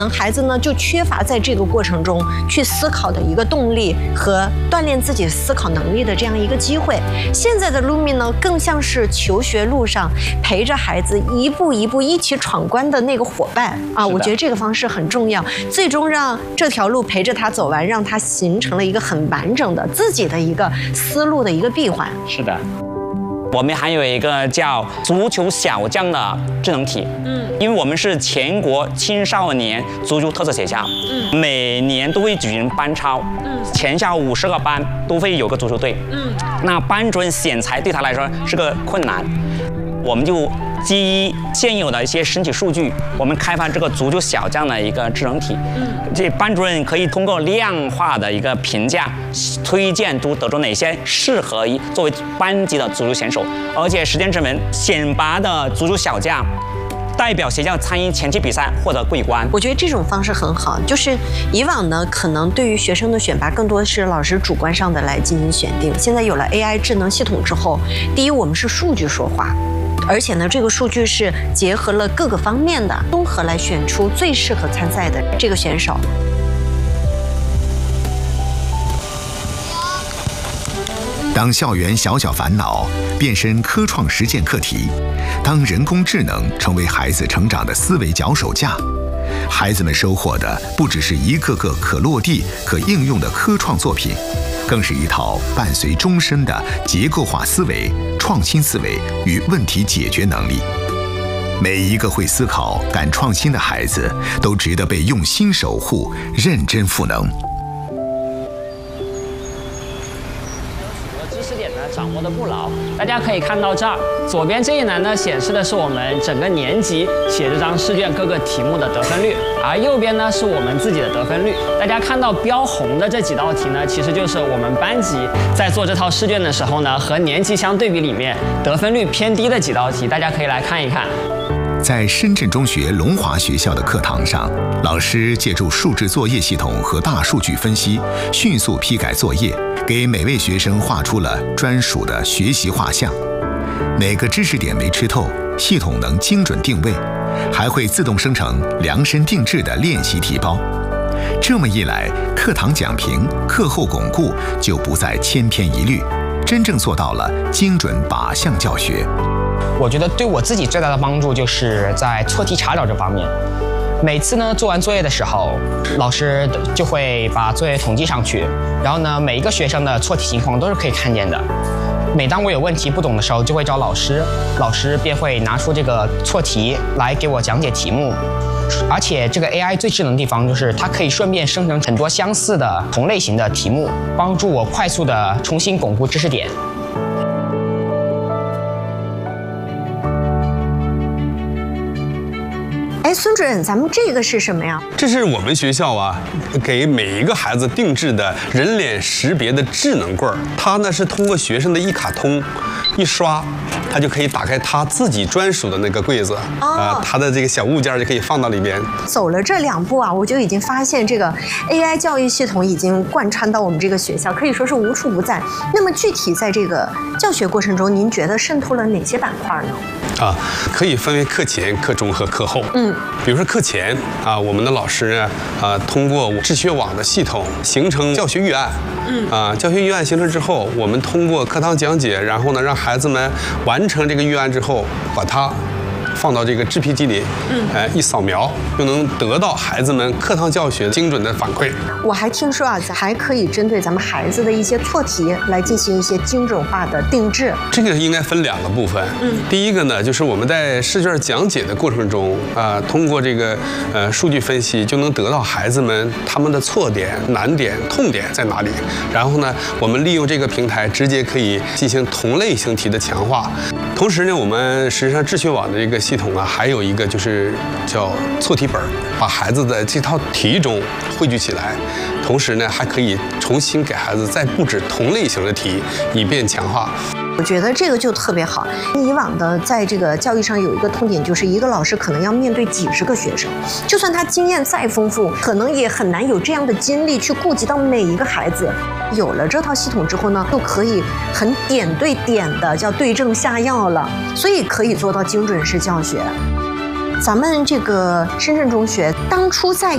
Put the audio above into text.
孩子呢就缺乏在这个过程中去思考的一个动力和锻炼自己思考能力的这样一个机会。现在的 Lumi 呢，更像是求学路上陪着孩子一步一步一起闯关的那个伙伴啊。我觉得这个方式很重要，最终让这条路陪着他走完，让他形成了一个很完整的自己的一个思路的一个闭环。 是的。我们还有一个叫足球小将的智能体，因为我们是全国青少年足球特色学校，每年都会举行班超，全校50个班都会有个足球队，那班主任选材对他来说是个困难，我们就基于现有的一些身体数据，我们开发这个足球小将的一个智能体，这班主任可以通过量化的一个评价，推荐得出哪些适合于作为班级的足球选手，而且实践证明选拔的足球小将代表学校参与前期比赛获得桂冠。 我觉得这种方式很好，就是以往呢，可能对于学生的选拔更多的是老师主观上的来进行选定，现在有了 AI 智能系统之后，第一，我们是数据说话。而且呢，这个数据是结合了各个方面的，综合来选出最适合参赛的这个选手。 当校园小小烦恼变身科创实践课题，当人工智能成为孩子成长的思维脚手架，孩子们收获的不只是一个个可落地、可应用的科创作品，更是一套伴随终身的结构化思维、创新思维与问题解决能力。每一个会思考、敢创新的孩子，都值得被用心守护、认真赋能。 知识点呢掌握的不牢，大家可以看到这儿，左边这一栏呢显示的是我们整个年级写这张试卷各个题目的得分率，而右边呢是我们自己的得分率。大家看到标红的这几道题呢，其实就是我们班级在做这套试卷的时候呢，和年级相对比里面得分率偏低的几道题，大家可以来看一看。 在深圳中学龙华学校的课堂上，老师借助数字作业系统和大数据分析，迅速批改作业，给每位学生画出了专属的学习画像。每个知识点没吃透，系统能精准定位，还会自动生成量身定制的练习题包。这么一来，课堂讲评、课后巩固就不再千篇一律，真正做到了精准靶向教学。 我觉得对我自己最大的帮助就是在错题查找这方面。每次呢做完作业的时候，老师就会把作业统计上去，然后呢每一个学生的错题情况都是可以看见的。每当我有问题不懂的时候，就会找老师，老师便会拿出这个错题来给我讲解题目。而且这个 AI 最智能的地方就是它可以顺便生成很多相似的同类型的题目，帮助我快速的重新巩固知识点。 哎，孙主任，咱们这个是什么呀？ 这是我们学校啊，给每一个孩子定制的人脸识别的智能柜儿。它呢是通过学生的一卡通一刷，他就可以打开他自己专属的那个柜子他的这个小物件就可以放到里边。 走了这2步啊，我就已经发现这个 AI 教育系统已经贯穿到我们这个学校，可以说是无处不在。那么具体在这个教学过程中，您觉得渗透了哪些板块呢？ 可以分为课前、课中和课后。比如说课前我们的老师呢，通过智学网的系统形成教学预案。教学预案形成之后，我们通过课堂讲解，然后呢，让孩子们完成这个预案之后，把它放到这个制批机里，一扫描就能得到孩子们课堂教学精准的反馈。 我还听说还可以针对咱们孩子的一些错题来进行一些精准化的定制。 这个应该分2个部分。第一个呢，就是我们在试卷讲解的过程中通过这个数据分析，就能得到孩子们他们的错点、难点、痛点在哪里。然后呢，我们利用这个平台直接可以进行同类型题的强化。同时呢，我们实际上智学网的这个系统还有一个就是叫错题本，把孩子的这套题中汇聚起来，同时呢还可以重新给孩子再布置同类型的题，以便强化。 我觉得这个就特别好。以往的在这个教育上有一个痛点，就是一个老师可能要面对几十个学生，就算他经验再丰富，可能也很难有这样的精力去顾及到每一个孩子。有了这套系统之后呢，就可以很点对点的叫对症下药了，所以可以做到精准式教学。咱们这个深圳中学当初在